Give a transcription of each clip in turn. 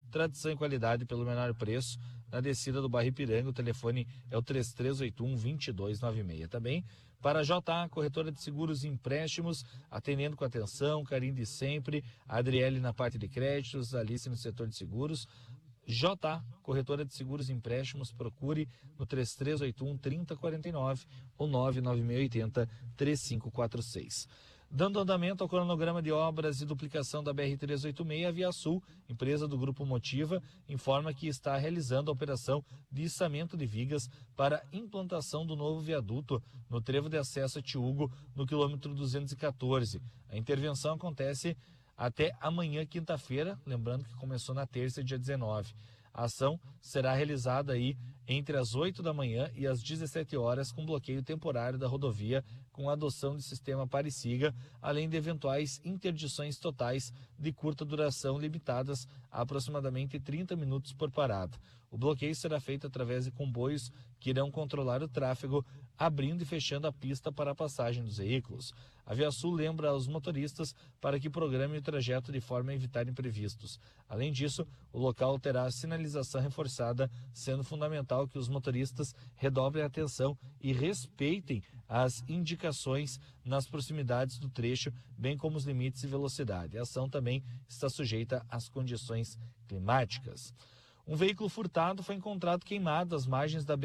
tradição e qualidade pelo menor preço. Na descida do bairro Ipiranga, o telefone é o 3381-2296. Também para a JA, corretora de seguros e empréstimos, atendendo com atenção, carinho de sempre. A Adriele na parte de créditos, a Alice no setor de seguros. JA, corretora de seguros e empréstimos, procure no 3381-3049 ou 99680-3546. Dando andamento ao cronograma de obras e duplicação da BR-386, a ViaSul, empresa do Grupo Motiva, informa que está realizando a operação de içamento de vigas para implantação do novo viaduto no trevo de acesso a Tiúgo, no quilômetro 214. A intervenção acontece até amanhã, quinta-feira, lembrando que começou na terça, dia 19. A ação será realizada aí entre as 8 da manhã e as 17 horas, com bloqueio temporário da rodovia, com a adoção de sistema pare-siga, além de eventuais interdições totais de curta duração, limitadas a aproximadamente 30 minutos por parada. O bloqueio será feito através de comboios que irão controlar o tráfego, abrindo e fechando a pista para a passagem dos veículos. A ViaSul lembra aos motoristas para que programem o trajeto de forma a evitar imprevistos. Além disso, o local terá sinalização reforçada, sendo fundamental que os motoristas redobrem a atenção e respeitem as indicações nas proximidades do trecho, bem como os limites de velocidade. A ação também está sujeita às condições climáticas. Um veículo furtado foi encontrado queimado às margens da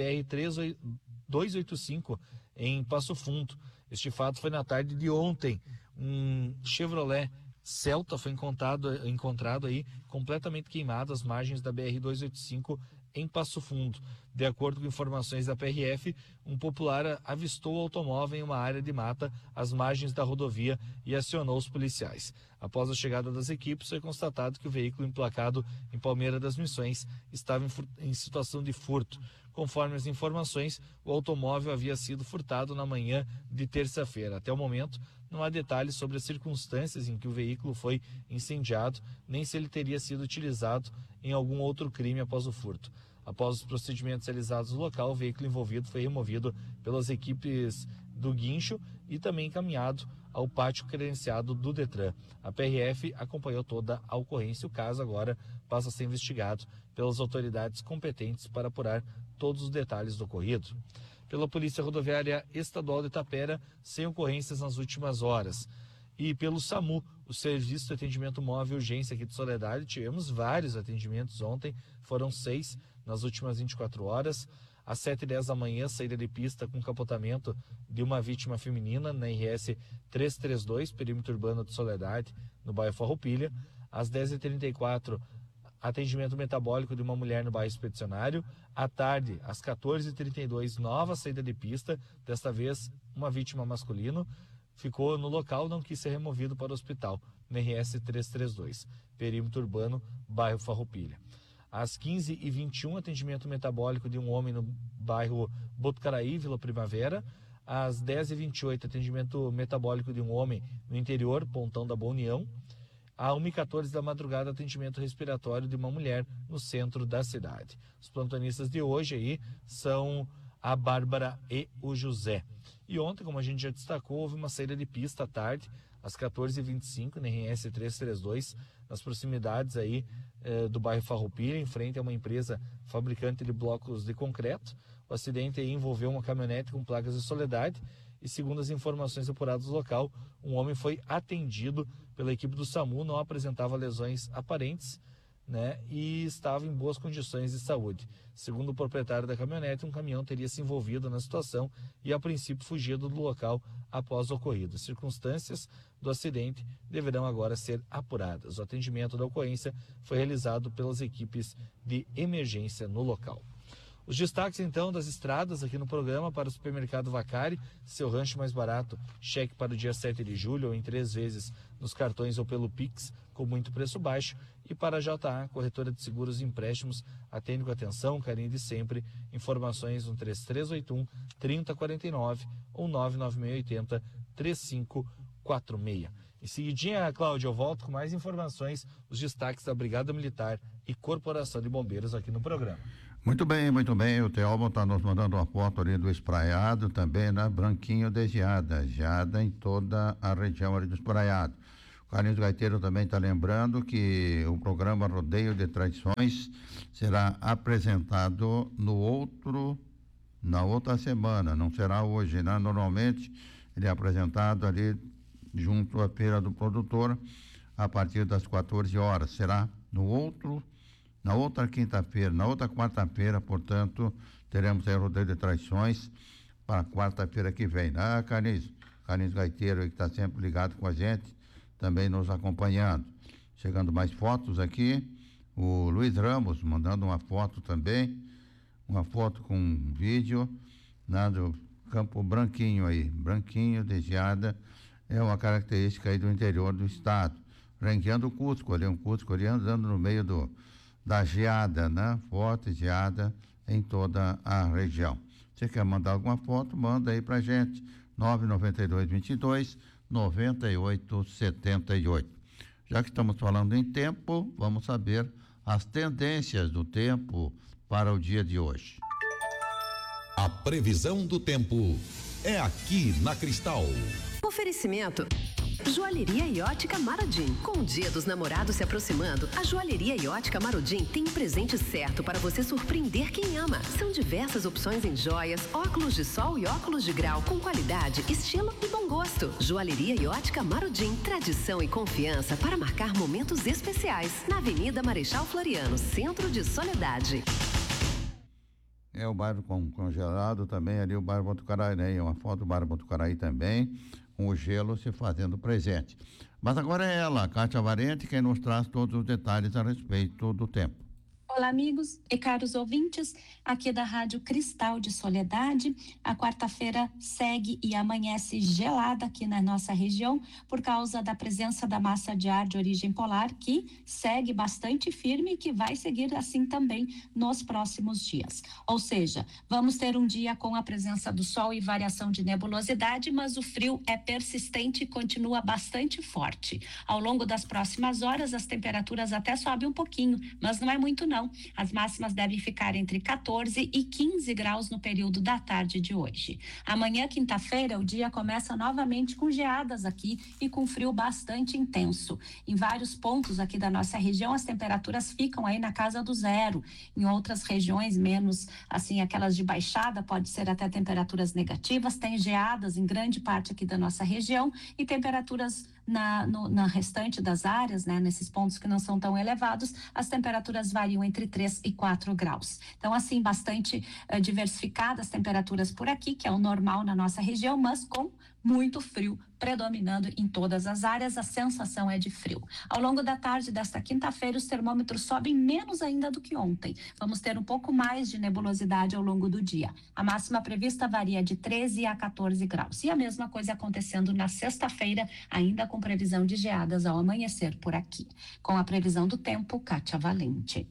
BR-285 em Passo Fundo. Este fato foi na tarde de ontem. Um Chevrolet Celta foi encontrado aí completamente queimado às margens da BR-285 em Passo Fundo. De acordo com informações da PRF, um popular avistou o automóvel em uma área de mata às margens da rodovia e acionou os policiais. Após a chegada das equipes, foi constatado que o veículo emplacado em Palmeira das Missões estava em situação de furto. Conforme as informações, o automóvel havia sido furtado na manhã de terça-feira. Até o momento, não há detalhes sobre as circunstâncias em que o veículo foi incendiado, nem se ele teria sido utilizado em algum outro crime após o furto. Após os procedimentos realizados no local, o veículo envolvido foi removido pelas equipes do guincho e também encaminhado ao pátio credenciado do Detran. A PRF acompanhou toda a ocorrência. O caso agora passa a ser investigado pelas autoridades competentes para apurar todos os detalhes do ocorrido. Pela Polícia Rodoviária Estadual de Itapera, sem ocorrências nas últimas horas. E pelo SAMU, o Serviço de Atendimento Móvel e Urgência aqui de Soledade, tivemos vários atendimentos ontem, foram 6 nas últimas 24 horas. Às 7h10 da manhã, saída de pista com capotamento de uma vítima feminina na RS 332, perímetro urbano de Soledade, no bairro Farroupilha. Às 10h34, atendimento metabólico de uma mulher no bairro Expedicionário. À tarde, às 14h32, nova saída de pista, desta vez uma vítima masculino. Ficou no local, não quis ser removido para o hospital, na RS 332, perímetro urbano, bairro Farroupilha. Às 15h21, atendimento metabólico de um homem no bairro Botucaraí, Vila Primavera. Às 10h28, atendimento metabólico de um homem no interior, Pontão da Boa União. À 1h14 da madrugada, atendimento respiratório de uma mulher no centro da cidade. Os plantonistas de hoje aí são a Bárbara e o José. E ontem, como a gente já destacou, houve uma saída de pista à tarde, às 14h25, na RS 332, nas proximidades aí do bairro Farroupilha, em frente a uma empresa fabricante de blocos de concreto. O acidente aí envolveu uma caminhonete com placas de Soledade e, segundo as informações apuradas do local, um homem foi atendido pela equipe do SAMU, não apresentava lesões aparentes, né, e estava em boas condições de saúde. Segundo o proprietário da caminhonete, um caminhão teria se envolvido na situação e, a princípio, fugido do local após o ocorrido. As circunstâncias do acidente deverão agora ser apuradas. O atendimento da ocorrência foi realizado pelas equipes de emergência no local. Os destaques, então, das estradas aqui no programa: para o supermercado Vacari, seu rancho mais barato, cheque para o dia 7 de julho ou em 3 vezes nos cartões ou pelo Pix, com muito preço baixo. E para a JA, corretora de seguros e empréstimos, atende com atenção, carinho de sempre. Informações no 3381-3049 ou 99680-3546. Em seguidinha, Cláudia, eu volto com mais informações, os destaques da Brigada Militar e Corporação de Bombeiros aqui no programa. Muito bem, o Teobaldo está nos mandando uma foto ali do Espraiado, também na Branquinho de Geada em toda a região ali do Espraiado. O Carlinhos Gaiteiro também está lembrando que o programa Rodeio de Tradições será apresentado na outra semana, não será hoje, né? Normalmente ele é apresentado ali junto à Feira do Produtor a partir das 14 horas. Será na outra quinta-feira, na outra quarta-feira, portanto, teremos aí o Rodeio de Tradições para quarta-feira que vem. Carlinhos Gaiteiro, que está sempre ligado com a gente, também nos acompanhando. Chegando mais fotos aqui, o Luiz Ramos mandando uma foto também, uma foto com um vídeo, né, do campo branquinho aí, branquinho de geada, é uma característica aí do interior do estado. Ranqueando o Cusco ali andando no meio da geada, né, forte geada em toda a região. Você quer mandar alguma foto, manda aí pra gente, 99222-9878. Já que estamos falando em tempo, vamos saber as tendências do tempo para o dia de hoje. A previsão do tempo é aqui na Cristal. Oferecimento Joalheria e Ótica Marodim. Com o Dia dos Namorados se aproximando, a Joalheria e Ótica Marodim tem o presente certo para você surpreender quem ama. São diversas opções em joias, óculos de sol e óculos de grau com qualidade, estilo e bom gosto. Joalheria e Ótica Marodim, tradição e confiança para marcar momentos especiais. Na Avenida Marechal Floriano, Centro de Soledade. É o bairro congelado também, ali o bairro Botucaraí, né? Uma foto do bairro Botucaraí também, com o gelo se fazendo presente. Mas agora é ela, Kátia Valente, quem nos traz todos os detalhes a respeito do tempo. Olá, amigos e caros ouvintes, aqui da Rádio Cristal de Soledade. A quarta-feira segue e amanhece gelada aqui na nossa região por causa da presença da massa de ar de origem polar, que segue bastante firme e que vai seguir assim também nos próximos dias. Ou seja, vamos ter um dia com a presença do sol e variação de nebulosidade, mas o frio é persistente e continua bastante forte. Ao longo das próximas horas, as temperaturas até sobem um pouquinho, mas não é muito não. As máximas devem ficar entre 14 e 15 graus no período da tarde de hoje. Amanhã, quinta-feira, o dia começa novamente com geadas aqui e com frio bastante intenso. Em vários pontos aqui da nossa região, as temperaturas ficam aí na casa do zero. Em outras regiões, menos assim, aquelas de baixada, pode ser até temperaturas negativas. Tem geadas em grande parte aqui da nossa região e temperaturas na restante das áreas, né, nesses pontos que não são tão elevados, as temperaturas variam entre 3 e 4 graus. Então, assim, bastante diversificadas as temperaturas por aqui, que é o normal na nossa região, mas com muito frio predominando em todas as áreas, a sensação é de frio. Ao longo da tarde desta quinta-feira, os termômetros sobem menos ainda do que ontem. Vamos ter um pouco mais de nebulosidade ao longo do dia. A máxima prevista varia de 13 a 14 graus. E a mesma coisa acontecendo na sexta-feira, ainda com previsão de geadas ao amanhecer por aqui. Com a previsão do tempo, Kátia Valente.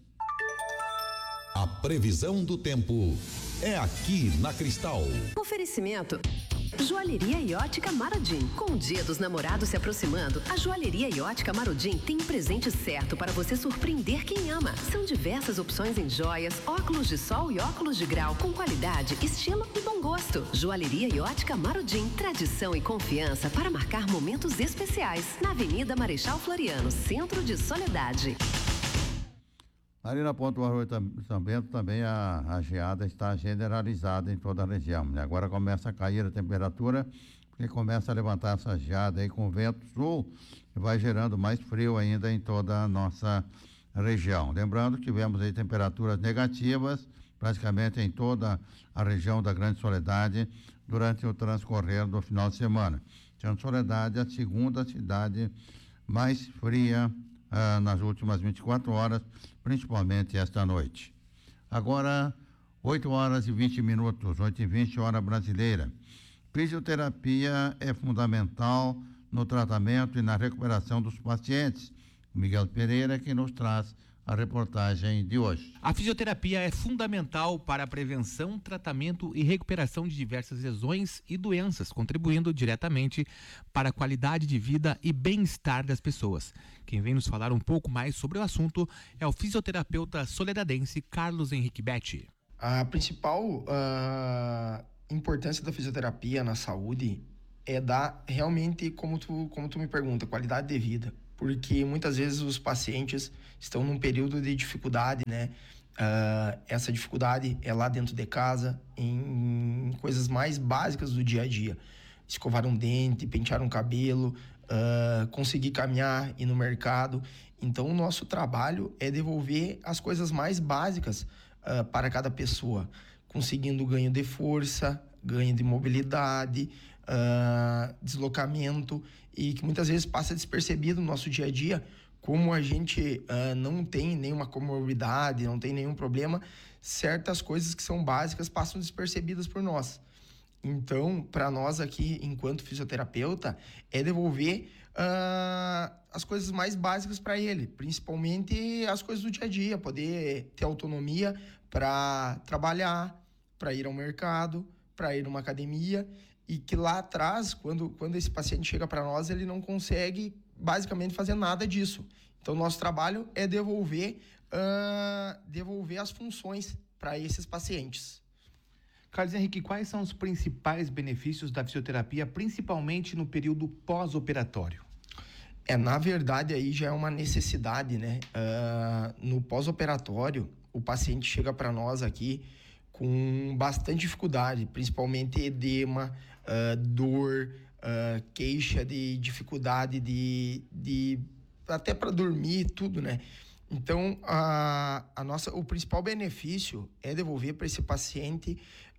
A previsão do tempo é aqui na Cristal. Oferecimento Joalheria e Ótica Marodim. Com o Dia dos Namorados se aproximando, a Joalheria e Ótica Marodim tem o presente certo para você surpreender quem ama. São diversas opções em joias, óculos de sol e óculos de grau com qualidade, estilo e bom gosto. Joalheria e Ótica Marodim, tradição e confiança para marcar momentos especiais. Na Avenida Marechal Floriano, Centro de Soledade. Ali na Ponta do Arroio São Bento também a geada está generalizada em toda a região. E agora começa a cair a temperatura, porque começa a levantar essa geada aí com vento sul e vai gerando mais frio ainda em toda a nossa região. Lembrando que tivemos aí temperaturas negativas praticamente em toda a região da Grande Soledade durante o transcorrer do final de semana. Sendo Soledade a segunda cidade mais fria nas últimas 24 horas, principalmente esta noite. Agora, 8 horas e 20 minutos, 8h20, hora brasileira. Fisioterapia é fundamental no tratamento e na recuperação dos pacientes. Miguel Pereira, que nos traz a reportagem de hoje. A fisioterapia é fundamental para a prevenção, tratamento e recuperação de diversas lesões e doenças, contribuindo diretamente para a qualidade de vida e bem-estar das pessoas. Quem vem nos falar um pouco mais sobre o assunto é o fisioterapeuta soledadense Carlos Henrique Betti. A principal importância da fisioterapia na saúde é dar realmente, como tu me pergunta, qualidade de vida. Porque muitas vezes os pacientes estão num período de dificuldade, né? Essa dificuldade é lá dentro de casa, em coisas mais básicas do dia a dia. Escovar um dente, pentear um cabelo, conseguir caminhar, ir no mercado. Então, o nosso trabalho é devolver as coisas mais básicas para cada pessoa, conseguindo ganho de força, ganho de mobilidade, deslocamento, e que muitas vezes passa despercebido no nosso dia a dia, como a gente não tem nenhuma comorbidade, não tem nenhum problema, certas coisas que são básicas passam despercebidas por nós. Então, para nós aqui, enquanto fisioterapeuta, é devolver as coisas mais básicas para ele, principalmente as coisas do dia a dia, poder ter autonomia para trabalhar, para ir ao mercado, para ir numa academia, e que lá atrás, quando esse paciente chega para nós, ele não consegue basicamente fazer nada disso. Então, nosso trabalho é devolver as funções para esses pacientes. Carlos Henrique, quais são os principais benefícios da fisioterapia, principalmente no período pós-operatório? Na verdade, aí já é uma necessidade, né? No pós-operatório, o paciente chega para nós aqui com bastante dificuldade, principalmente edema, dor, queixa de dificuldade de até para dormir, tudo, né? Então, o principal benefício é devolver para esse paciente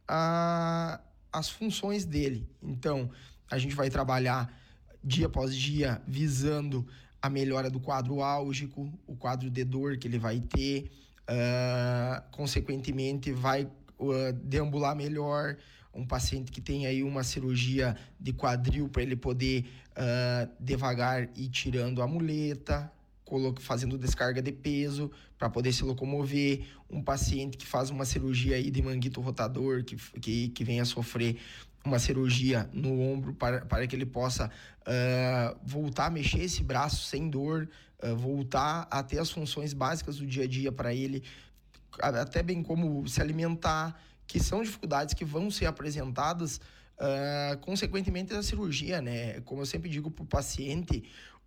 as funções dele. Então, a gente vai trabalhar dia após dia visando a melhora do quadro álgico, o quadro de dor que ele vai ter, consequentemente vai deambular melhor. Um paciente que tem aí uma cirurgia de quadril, para ele poder devagar ir tirando a muleta, fazendo descarga de peso para poder se locomover. Um paciente que faz uma cirurgia aí de manguito rotador, que venha a sofrer uma cirurgia no ombro para que ele possa voltar a mexer esse braço sem dor, voltar a ter as funções básicas do dia a dia para ele, até bem como se alimentar, que são dificuldades que vão ser apresentadas consequentemente da cirurgia, né? Como eu sempre digo para o paciente,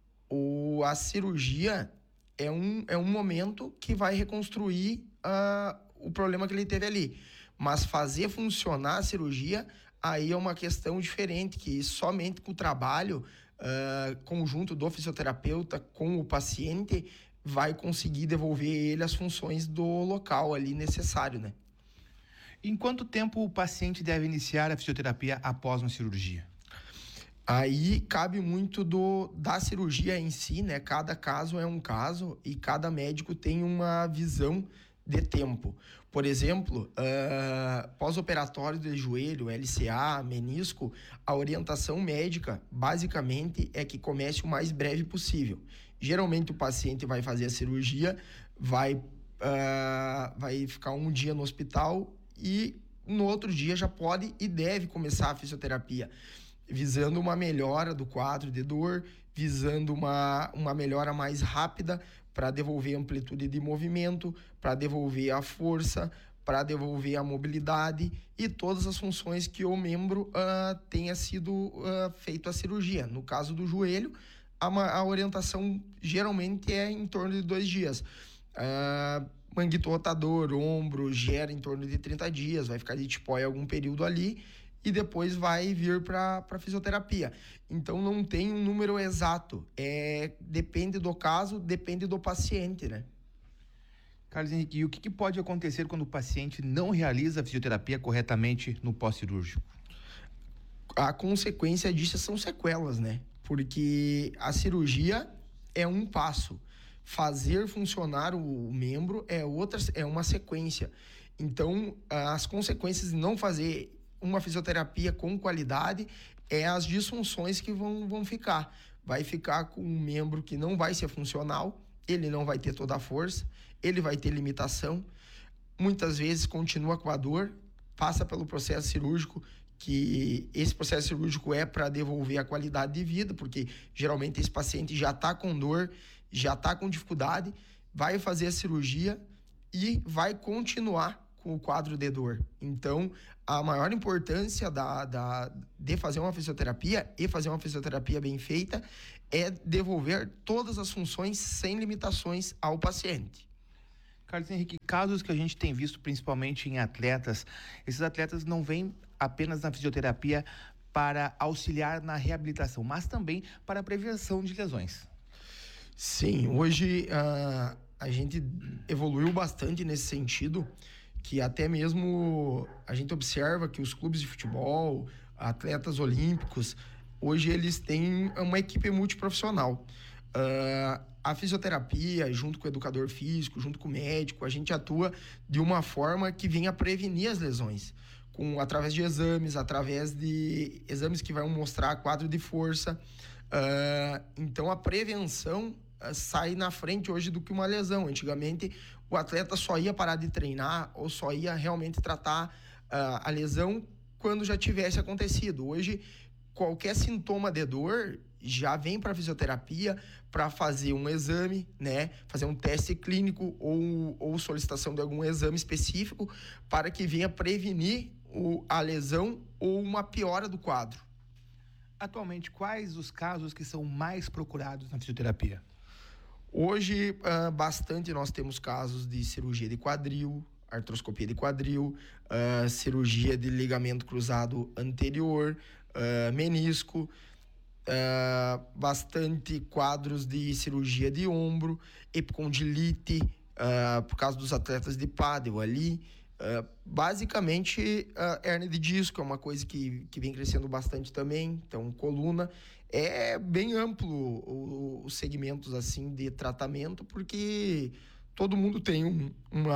a cirurgia é um momento que vai reconstruir o problema que ele teve ali. Mas fazer funcionar a cirurgia, aí é uma questão diferente, que somente com o trabalho conjunto do fisioterapeuta com o paciente vai conseguir devolver ele as funções do local ali necessário, né? Em quanto tempo o paciente deve iniciar a fisioterapia após uma cirurgia? Aí cabe muito da cirurgia em si, né? Cada caso é um caso e cada médico tem uma visão de tempo. Por exemplo, pós-operatório de joelho, LCA, menisco, a orientação médica, basicamente, é que comece o mais breve possível. Geralmente, o paciente vai fazer a cirurgia, vai ficar um dia no hospital e no outro dia já pode e deve começar a fisioterapia, visando uma melhora do quadro de dor, visando uma melhora mais rápida para devolver a amplitude de movimento, para devolver a força, para devolver a mobilidade e todas as funções que o membro tenha sido feito a cirurgia. No caso do joelho, a orientação geralmente é em torno de 2 dias. Manguito rotador, ombro, gera em torno de 30 dias, vai ficar de tipóia algum período ali e depois vai vir para fisioterapia. Então, não tem um número exato. Depende do caso, depende do paciente, né? Carlos Henrique, e o que pode acontecer quando o paciente não realiza a fisioterapia corretamente no pós-cirúrgico? A consequência disso são sequelas, né? Porque a cirurgia é um passo. Fazer funcionar o membro é uma sequência. Então, as consequências de não fazer uma fisioterapia com qualidade as disfunções que vão ficar. Vai ficar com um membro que não vai ser funcional, ele não vai ter toda a força, ele vai ter limitação, muitas vezes continua com a dor, passa pelo processo cirúrgico, que esse processo cirúrgico é para devolver a qualidade de vida, porque geralmente esse paciente já está com dor, já está com dificuldade, vai fazer a cirurgia e vai continuar com o quadro de dor. Então, a maior importância de fazer uma fisioterapia e fazer uma fisioterapia bem feita é devolver todas as funções sem limitações ao paciente. Carlos Henrique, casos que a gente tem visto principalmente em atletas, esses atletas não vêm apenas na fisioterapia para auxiliar na reabilitação, mas também para a prevenção de lesões. Sim, hoje a gente evoluiu bastante nesse sentido, que até mesmo a gente observa que os clubes de futebol, atletas olímpicos, hoje eles têm uma equipe multiprofissional. A fisioterapia, junto com o educador físico, junto com o médico, a gente atua de uma forma que venha prevenir as lesões, através de exames que vão mostrar quadro de força. Então, a prevenção sai na frente hoje do que uma lesão. Antigamente, o atleta só ia parar de treinar ou só ia realmente tratar a lesão quando já tivesse acontecido. Hoje, qualquer sintoma de dor já vem para a fisioterapia para fazer um exame, né? Fazer um teste clínico ou solicitação de algum exame específico para que venha prevenir a lesão ou uma piora do quadro. Atualmente, quais os casos que são mais procurados na fisioterapia? Hoje, bastante nós temos casos de cirurgia de quadril, artroscopia de quadril, cirurgia de ligamento cruzado anterior, menisco, bastante quadros de cirurgia de ombro, epicondilite, por causa dos atletas de pádel ali. Basicamente, hérnia de disco é uma coisa que vem crescendo bastante também. Então, coluna. É bem amplo os segmentos assim de tratamento, porque todo mundo tem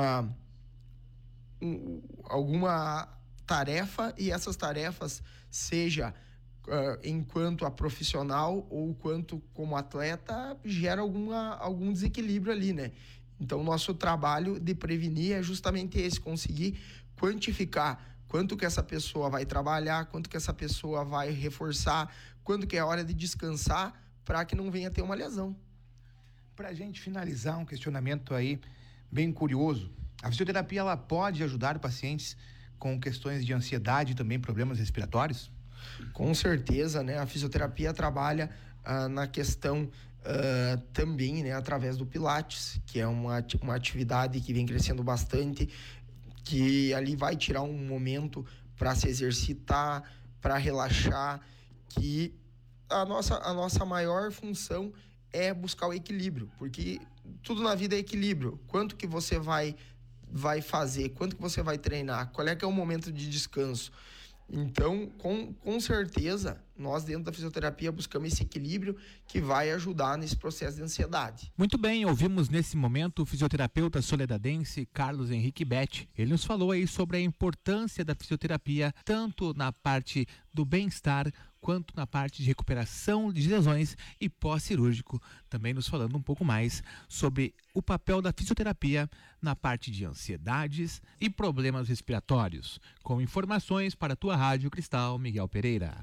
alguma tarefa, e essas tarefas, seja enquanto a profissional ou quanto como atleta, gera algum desequilíbrio ali, né? Então, o nosso trabalho de prevenir é justamente esse, conseguir quantificar quanto que essa pessoa vai trabalhar, quanto que essa pessoa vai reforçar, quando que é a hora de descansar, para que não venha ter uma lesão. Para a gente finalizar, um questionamento aí bem curioso. A fisioterapia, ela pode ajudar pacientes com questões de ansiedade e também problemas respiratórios? Com certeza, né? A fisioterapia trabalha na questão também, né, através do Pilates, que é uma atividade que vem crescendo bastante, que ali vai tirar um momento para se exercitar, para relaxar, que a nossa maior função é buscar o equilíbrio, porque tudo na vida é equilíbrio. Quanto que você vai fazer, quanto que você vai treinar, qual é que é o momento de descanso. Então, com certeza, nós dentro da fisioterapia buscamos esse equilíbrio que vai ajudar nesse processo de ansiedade. Muito bem, ouvimos nesse momento o fisioterapeuta soledadense Carlos Henrique Betti. Ele nos falou aí sobre a importância da fisioterapia, tanto na parte do bem-estar, quanto na parte de recuperação de lesões e pós-cirúrgico, também nos falando um pouco mais sobre o papel da fisioterapia na parte de ansiedades e problemas respiratórios. Com informações para a tua Rádio Cristal, Miguel Pereira.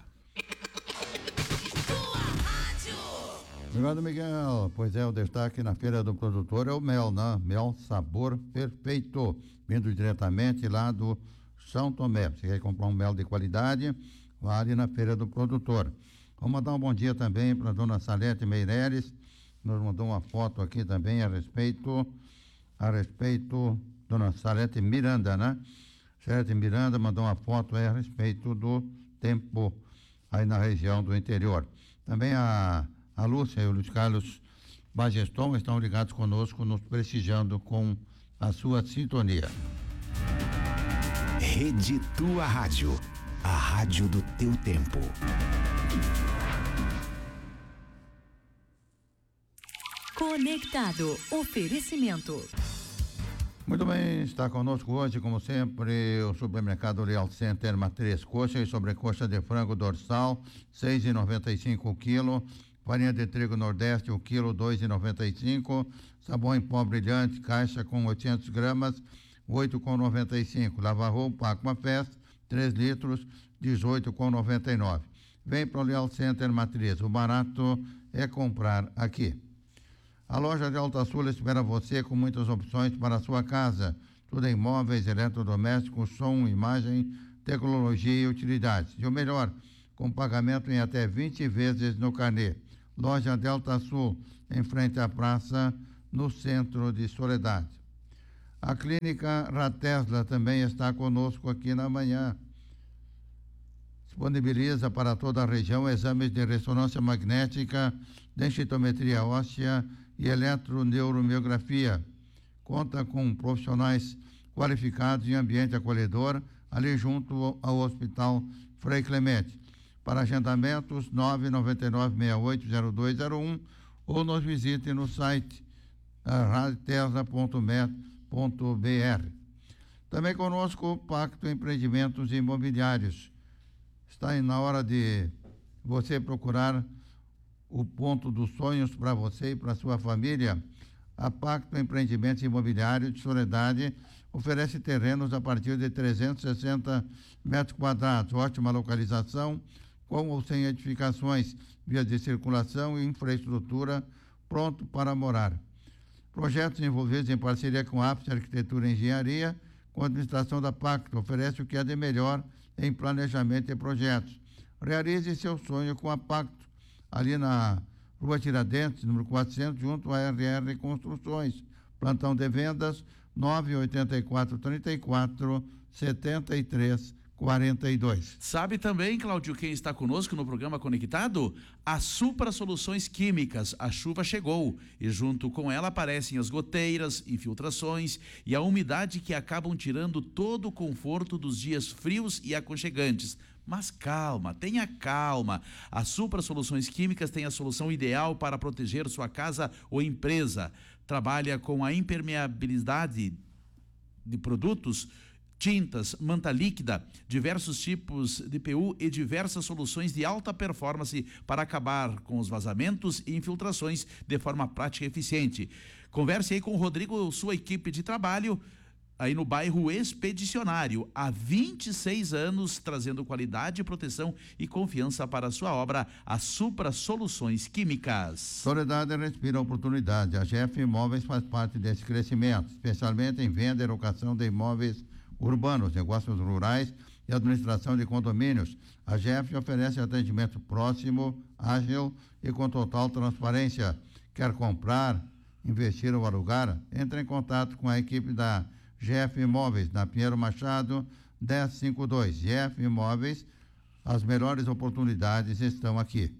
Obrigado, Miguel. Pois é, o destaque na Feira do Produtor é o mel, né? Mel sabor perfeito, vindo diretamente lá do São Tomé. Você quer comprar um mel de qualidade? Vale na Feira do Produtor. Vamos mandar um bom dia também para a dona Salete Meireles, nos mandou uma foto aqui também a respeito, dona Salete Miranda, né? Salete Miranda mandou uma foto aí a respeito do tempo aí na região do interior. Também a Lúcia e o Luiz Carlos Bageston estão ligados conosco, nos prestigiando com a sua sintonia. Rede Tua Rádio. A rádio do teu tempo. Conectado. Oferecimento. Muito bem, está conosco hoje, como sempre, o supermercado Real Center, matriz coxa e sobrecoxa de frango dorsal, R$ 6,95 o quilo. Farinha de trigo Nordeste, o quilo, R$ 2,95. Sabão em pó brilhante, caixa com 800 gramas, R$ 8,95. Lava-roupa Aquafest, 3 litros, R$ 18,99. Vem para o Real Center Matriz, o barato é comprar aqui. A loja de Alta Sul espera você com muitas opções para a sua casa. tudo em móveis, eletrodomésticos, som, imagem, tecnologia e utilidades. E o melhor, com pagamento em até 20 vezes no carnê. Loja Delta Sul, em frente à praça, no centro de Soledade. A clínica Ratesla também está conosco aqui na manhã. Disponibiliza para toda a região exames de ressonância magnética, densitometria óssea e eletroneuromiografia. Conta com profissionais qualificados em ambiente acolhedor, ali junto ao Hospital Frei Clemente. Para agendamentos, 999-680201 ou nos visite no site ratesla.met.br. Também conosco o Pacto Empreendimentos Imobiliários. Está na hora de você procurar o ponto dos sonhos para você e para sua família. A Pacto Empreendimentos Imobiliários de Soledade oferece terrenos a partir de 360 metros quadrados, ótima localização, com ou sem edificações, vias de circulação e infraestrutura, pronto para morar. Projetos envolvidos em parceria com a APS Arquitetura e Engenharia, com a administração da Pacto, oferece o que há de melhor em planejamento e projetos. Realize seu sonho com a Pacto, ali na Rua Tiradentes, número 400, junto à RR Construções. Plantão de vendas 984-34-73-42. Sabe também, Cláudio, quem está conosco no programa Conectado? A Supra Soluções Químicas. A chuva chegou e junto com ela aparecem as goteiras, infiltrações e a umidade que acabam tirando todo o conforto dos dias frios e aconchegantes. Mas calma, tenha calma. A Supra Soluções Químicas tem a solução ideal para proteger sua casa ou empresa. Trabalha com a impermeabilidade de produtos, tintas, manta líquida, diversos tipos de PU e diversas soluções de alta performance para acabar com os vazamentos e infiltrações de forma prática e eficiente. Converse aí com o Rodrigo, sua equipe de trabalho, aí no bairro Expedicionário, há 26 anos, trazendo qualidade, proteção e confiança para a sua obra, a Supra Soluções Químicas. Soledade respira oportunidade. A GF Imóveis faz parte desse crescimento, especialmente em venda e locação de imóveis urbanos, negócios rurais e administração de condomínios. A GF oferece atendimento próximo, ágil e com total transparência. Quer comprar, investir ou alugar? Entre em contato com a equipe da GF Imóveis, na Pinheiro Machado, 1052. GF Imóveis, as melhores oportunidades estão aqui.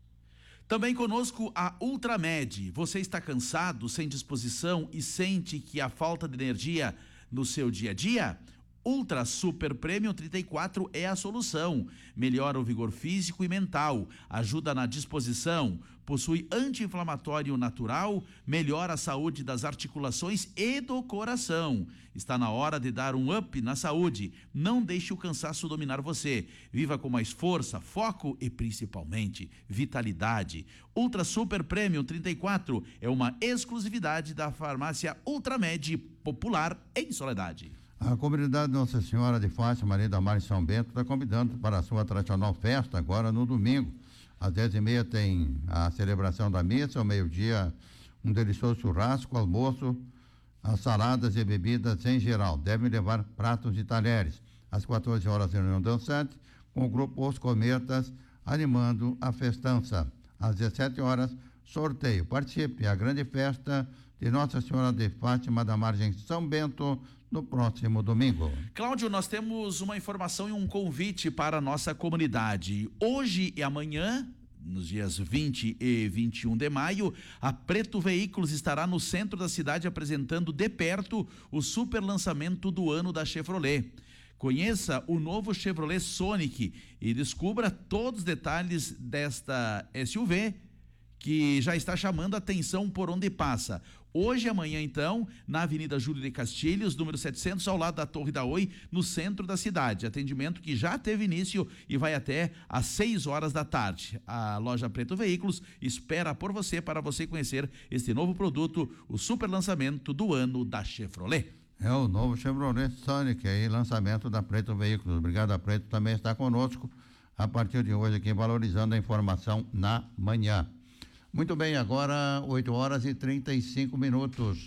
Também conosco a Ultramed. Você está cansado, sem disposição e sente que a falta de energia no seu dia a dia? Ultra Super Premium 34 é a solução. Melhora o vigor físico e mental, ajuda na disposição, possui anti-inflamatório natural, melhora a saúde das articulações e do coração. Está na hora de dar um up na saúde. Não deixe o cansaço dominar você. Viva com mais força, foco e principalmente vitalidade. Ultra Super Premium 34 é uma exclusividade da farmácia Ultramed, popular em Soledade. A comunidade Nossa Senhora de Fátima, ali da Mar em São Bento, está convidando para a sua tradicional festa agora no domingo. Às 10h30 tem a celebração da missa, ao meio-dia um delicioso churrasco, almoço, as saladas e bebidas em geral. Devem levar pratos e talheres. Às 14 horas, reunião dançante, com o grupo Os Cometas, animando a festança. Às 17 horas, sorteio. Participe, a grande festa de Nossa Senhora de Fátima da Margem São Bento, no próximo domingo. Cláudio, nós temos uma informação e um convite para a nossa comunidade. Hoje e amanhã, nos dias 20 e 21 de maio, a Preto Veículos estará no centro da cidade apresentando de perto o super lançamento do ano da Chevrolet. Conheça o novo Chevrolet Sonic e descubra todos os detalhes desta SUV que já está chamando a atenção por onde passa. Hoje e amanhã, então, na Avenida Júlio de Castilhos, número 700, ao lado da Torre da Oi, no centro da cidade. Atendimento que já teve início e vai até às 6 horas da tarde. A loja Preto Veículos espera por você para você conhecer este novo produto, o super lançamento do ano da Chevrolet. É o novo Chevrolet Sonic aí, lançamento da Preto Veículos. Brigada Preto também está conosco a partir de hoje aqui, valorizando a informação na manhã. Muito bem, agora 8 horas e 35 minutos.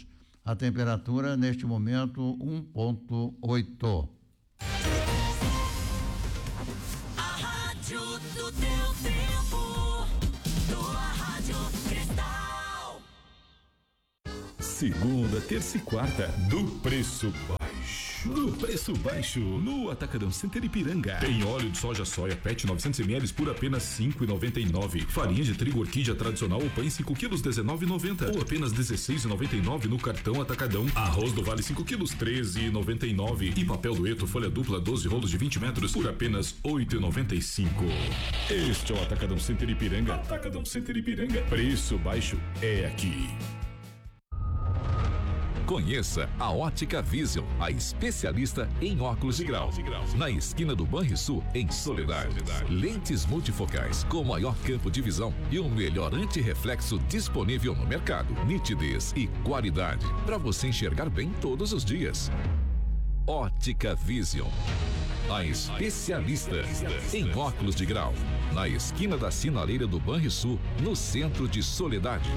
A temperatura neste momento 1,8. A rádio do teu tempo, tua Rádio Cristal. Segunda, terça e quarta, do preço baixo. Do preço baixo, no Atacadão Center Ipiranga. Tem óleo de soja PET 900 ml por apenas R$ 5,99. Farinha de trigo Orquídea tradicional ou pães 5 quilos R$ 19,90 ou apenas R$ 16,99 no cartão Atacadão. Arroz do Vale 5 quilos R$ 13,99 e papel dueto folha dupla 12 rolos de 20 metros por apenas R$ 8,95. Este é o Atacadão Center Ipiranga. Atacadão Center Ipiranga. Preço baixo é aqui. Conheça a Ótica Vision, a especialista em óculos de grau. Na esquina do Banrisul, em Soledade. Lentes multifocais com maior campo de visão e o melhor antirreflexo disponível no mercado. Nitidez e qualidade para você enxergar bem todos os dias. Ótica Vision, a especialista em óculos de grau. Na esquina da sinaleira do Banrisul, no centro de Soledade.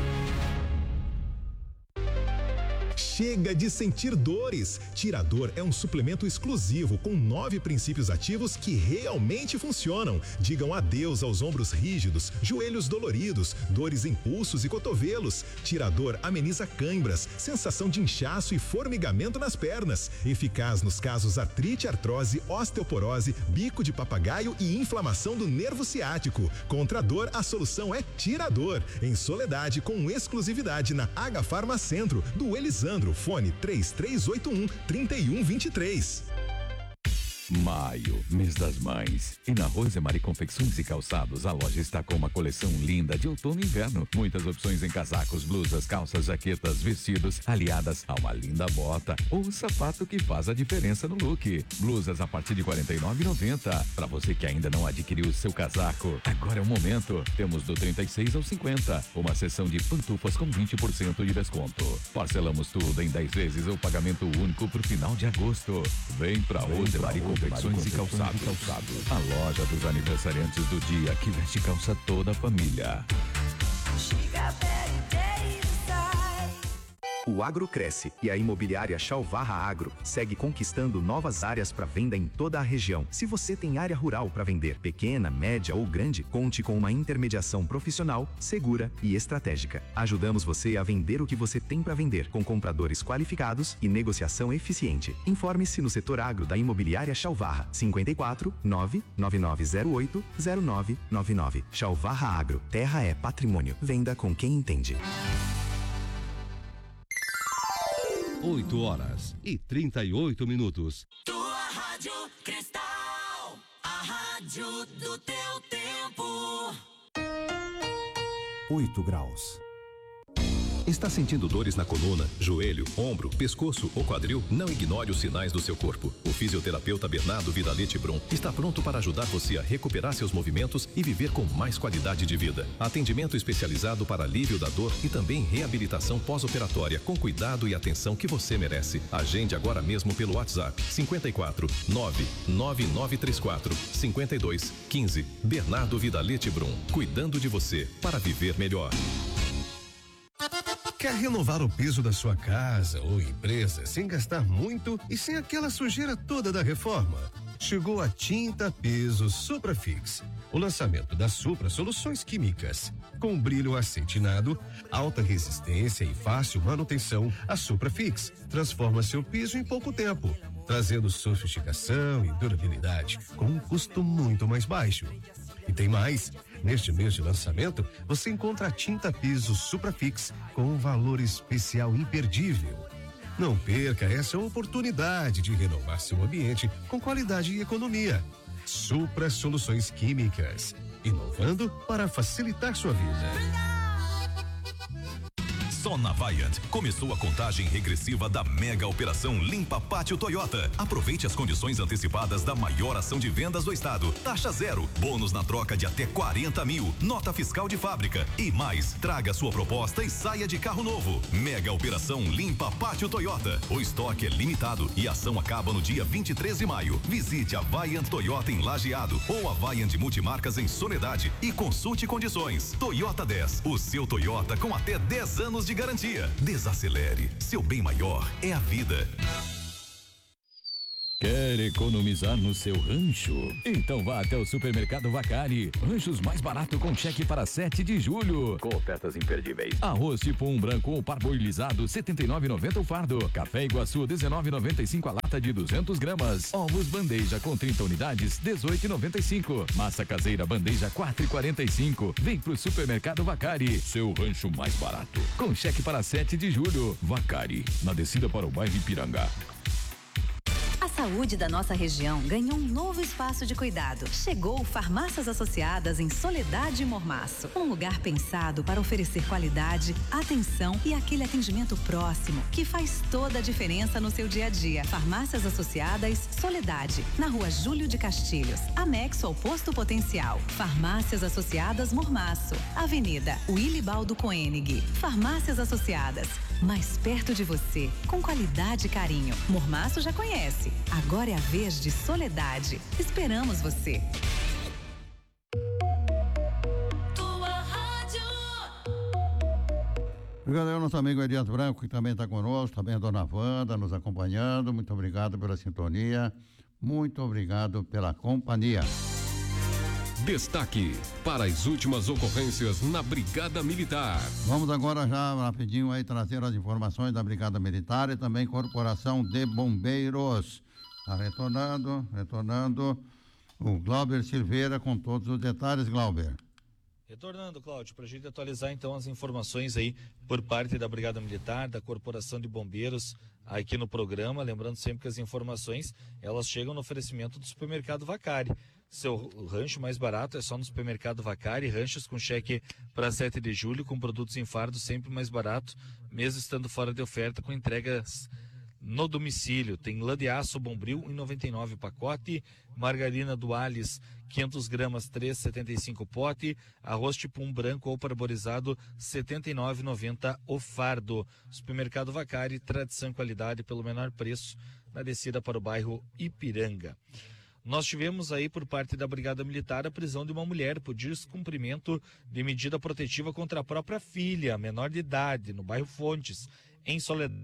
Chega de sentir dores. Tirador é um suplemento exclusivo com 9 princípios ativos que realmente funcionam. Digam adeus aos ombros rígidos, joelhos doloridos, dores em pulsos e cotovelos. Tirador ameniza cãibras, sensação de inchaço e formigamento nas pernas. Eficaz nos casos artrite, artrose, osteoporose, bico de papagaio e inflamação do nervo ciático. Contra a dor, a solução é Tirador. Em Soledade, com exclusividade na H Farma Centro, do Elisandro. Fone 3381-3123. Maio, mês das mães. E na Rosemary Confecções e Calçados, a loja está com uma coleção linda de outono e inverno. Muitas opções em casacos, blusas, calças, jaquetas, vestidos, aliadas a uma linda bota ou o sapato que faz a diferença no look. Blusas a partir de R$ 49,90. Para você que ainda não adquiriu o seu casaco, agora é o momento. Temos do 36 ao 50. Uma seção de pantufas com 20% de desconto. Parcelamos tudo em 10 vezes ou pagamento único pro final de agosto. Vem pra Rosemary Confecções e Calçados. A loja dos aniversariantes do dia que veste calça toda a família. O agro cresce e a imobiliária Chalvarra Agro segue conquistando novas áreas para venda em toda a região. Se você tem área rural para vender, pequena, média ou grande, conte com uma intermediação profissional, segura e estratégica. Ajudamos você a vender o que você tem para vender, com compradores qualificados e negociação eficiente. Informe-se no setor agro da imobiliária Chalvarra, 54 99908 0999. Chalvarra Agro, terra é patrimônio. Venda com quem entende. 8h38. Tua Rádio Cristal, a rádio do teu tempo. 8 graus. Está sentindo dores na coluna, joelho, ombro, pescoço ou quadril? Não ignore os sinais do seu corpo. O fisioterapeuta Bernardo Vidalete Brum está pronto para ajudar você a recuperar seus movimentos e viver com mais qualidade de vida. Atendimento especializado para alívio da dor e também reabilitação pós-operatória com cuidado e atenção que você merece. Agende agora mesmo pelo WhatsApp 54 99934 52 15. Bernardo Vidalete Brum, cuidando de você para viver melhor. Quer renovar o piso da sua casa ou empresa sem gastar muito e sem aquela sujeira toda da reforma? Chegou a Tinta Piso Suprafix, o lançamento da Supra Soluções Químicas. Com brilho acetinado, alta resistência e fácil manutenção, a Suprafix transforma seu piso em pouco tempo, trazendo sofisticação e durabilidade com um custo muito mais baixo. E tem mais. Neste mês de lançamento, você encontra a Tinta Piso Suprafix com um valor especial imperdível. Não perca essa oportunidade de renovar seu ambiente com qualidade e economia. Supra Soluções Químicas, inovando para facilitar sua vida. Só na Vaiant começou a contagem regressiva da mega operação Limpa Pátio Toyota. Aproveite as condições antecipadas da maior ação de vendas do estado. Taxa zero, bônus na troca de até 40 mil, nota fiscal de fábrica e mais. Traga sua proposta e saia de carro novo. Mega operação Limpa Pátio Toyota. O estoque é limitado e a ação acaba no dia 23 de maio. Visite a Vaiant Toyota em Lajeado ou a Vaiant Multimarcas em Soledade e consulte condições. Toyota 10, o seu Toyota com até 10 anos de de garantia. Desacelere. Seu bem maior é a vida. Quer economizar no seu rancho? Então vá até o Supermercado Vacari. Ranchos mais barato com cheque para 7 de julho. Com ofertas imperdíveis. Arroz tipo 1 branco ou parboilizado, R$ 79,90 o fardo. Café Iguaçu, R$ 19,95 a lata de 200 gramas. Ovos bandeja com 30 unidades, R$ 18,95. Massa caseira bandeja, R$ 4,45. Vem pro Supermercado Vacari. Seu rancho mais barato. Com cheque para 7 de julho. Vacari, na descida para o bairro Ipiranga. A saúde da nossa região ganhou um novo espaço de cuidado. Chegou Farmácias Associadas em Soledade e Mormaço. Um lugar pensado para oferecer qualidade, atenção e aquele atendimento próximo que faz toda a diferença no seu dia a dia. Farmácias Associadas Soledade, na Rua Júlio de Castilhos, anexo ao Posto Potencial. Farmácias Associadas Mormaço, Avenida Wilibaldo Koenig. Farmácias Associadas, mais perto de você, com qualidade e carinho. Mormaço já conhece. Agora é a vez de Soledade. Esperamos você. Tua rádio. Obrigado ao nosso amigo Elias Branco, que também está conosco, também a dona Wanda nos acompanhando. Muito obrigado pela sintonia. Muito obrigado pela companhia. Destaque para as últimas ocorrências na Brigada Militar. Vamos agora já rapidinho aí trazer as informações da Brigada Militar e também Corporação de Bombeiros. Está retornando o Glauber Silveira com todos os detalhes, Glauber. Retornando, Cláudio, para a gente atualizar então as informações aí por parte da Brigada Militar, da Corporação de Bombeiros aqui no programa, lembrando sempre que as informações elas chegam no oferecimento do Supermercado Vacari. Seu rancho mais barato é só no Supermercado Vacari, ranchos com cheque para 7 de julho, com produtos em fardo sempre mais barato, mesmo estando fora de oferta, com entregas no domicílio. Tem lã de aço Bombril em 99 pacote, margarina Duales 500 gramas 3,75 pote, arroz tipo 1 branco ou parborizado 79,90 o fardo. Supermercado Vacari, tradição e qualidade pelo menor preço, na descida para o bairro Ipiranga. Nós tivemos aí por parte da Brigada Militar a prisão de uma mulher por descumprimento de medida protetiva contra a própria filha, menor de idade, no bairro Fontes, em Soledade.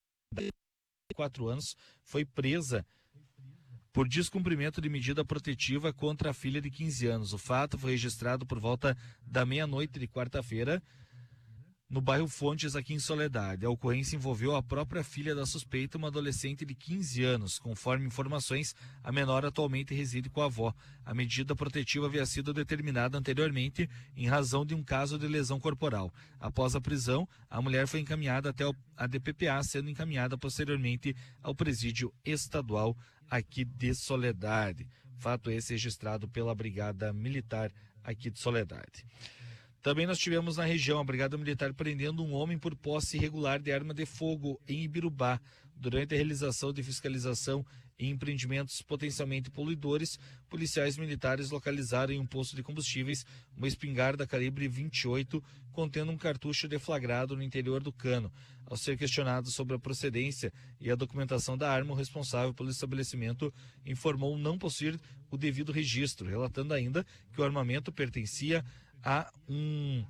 4 anos, foi presa por descumprimento de medida protetiva contra a filha de 15 anos. O fato foi registrado por volta da meia-noite de quarta-feira no bairro Fontes, aqui em Soledade. A ocorrência envolveu a própria filha da suspeita, uma adolescente de 15 anos. Conforme informações, a menor atualmente reside com a avó. A medida protetiva havia sido determinada anteriormente em razão de um caso de lesão corporal. Após a prisão, a mulher foi encaminhada até a DPPA, sendo encaminhada posteriormente ao presídio estadual aqui de Soledade. Fato esse registrado pela Brigada Militar aqui de Soledade. Também nós tivemos na região a Brigada Militar prendendo um homem por posse irregular de arma de fogo em Ibirubá. Durante a realização de fiscalização em empreendimentos potencialmente poluidores, policiais militares localizaram em um posto de combustíveis uma espingarda calibre 28 contendo um cartucho deflagrado no interior do cano. Ao ser questionado sobre a procedência e a documentação da arma, o responsável pelo estabelecimento informou não possuir o devido registro, relatando ainda que o armamento pertencia a um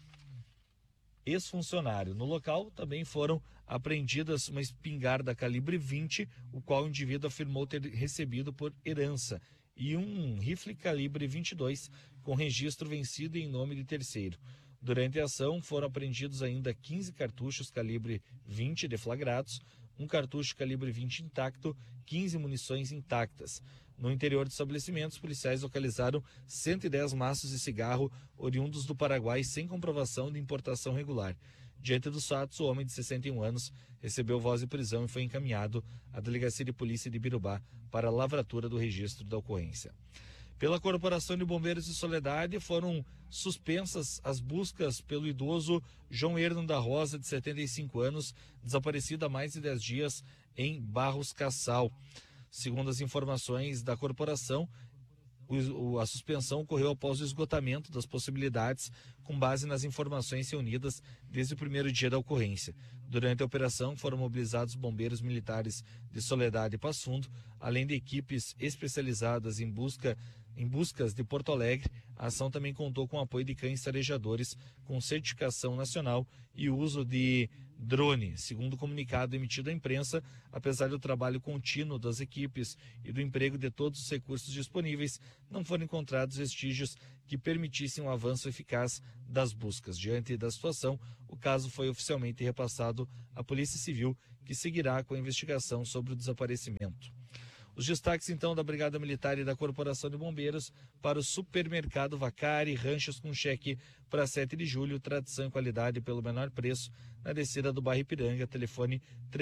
ex-funcionário. No local também foram apreendidas uma espingarda calibre 20, o qual o indivíduo afirmou ter recebido por herança, e um rifle calibre 22 com registro vencido em nome de terceiro. Durante a ação foram apreendidos ainda 15 cartuchos calibre 20 deflagrados, um cartucho calibre 20 intacto, 15 munições intactas. No interior do estabelecimento, os policiais localizaram 110 maços de cigarro oriundos do Paraguai sem comprovação de importação regular. Diante dos fatos, o homem de 61 anos recebeu voz de prisão e foi encaminhado à Delegacia de Polícia de Ibirubá para a lavratura do registro da ocorrência. Pela Corporação de Bombeiros de Soledade, foram suspensas as buscas pelo idoso João Hernan da Rosa, de 75 anos, desaparecido há mais de 10 dias em Barros Cassal. Segundo as informações da corporação, A suspensão ocorreu após o esgotamento das possibilidades com base nas informações reunidas desde o primeiro dia da ocorrência. Durante a operação foram mobilizados bombeiros militares de Soledade e Passo Fundo, além de equipes especializadas em buscas de Porto Alegre. A ação também contou com o apoio de cães farejadores com certificação nacional e uso de drone. Segundo o comunicado emitido à imprensa, apesar do trabalho contínuo das equipes e do emprego de todos os recursos disponíveis, não foram encontrados vestígios que permitissem um avanço eficaz das buscas. Diante da situação, o caso foi oficialmente repassado à Polícia Civil, que seguirá com a investigação sobre o desaparecimento. Os destaques, então, da Brigada Militar e da Corporação de Bombeiros para o Supermercado Vacari, ranchos com cheque para 7 de julho, tradição e qualidade pelo menor preço, na descida do bairro Ipiranga, telefone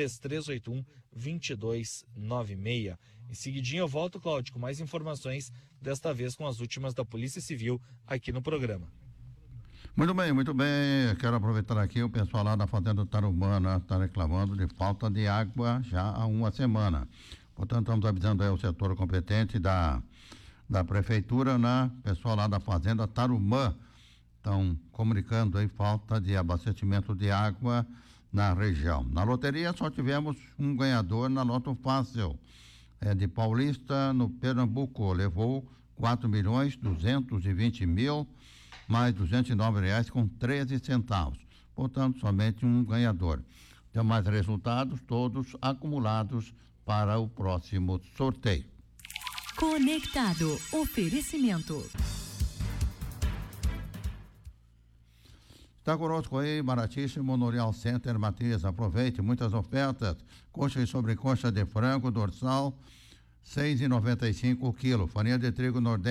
3381-2296. Em seguidinho eu volto, Cláudio, com mais informações, desta vez com as últimas da Polícia Civil aqui no programa. Muito bem, muito bem. Quero aproveitar aqui o pessoal lá da Fazenda Tarumana está reclamando de falta de água já há uma semana. Portanto, estamos avisando aí o setor competente da Prefeitura, né? Pessoal lá da Fazenda Tarumã estão comunicando aí falta de abastecimento de água na região. Na loteria só tivemos um ganhador na Loto Fácil. É de Paulista, no Pernambuco. Levou 4.220.000, mais R$209 com 13 centavos. Portanto, somente um ganhador. Demais resultados, todos acumulados para o próximo sorteio. Conectado. Oferecimento. Está conosco aí, baratíssimo, Norial Center Matias. Aproveite, muitas ofertas. Coxa e sobrecoxa de frango, dorsal, R$6,95 o quilo. Farinha de trigo Nordeste.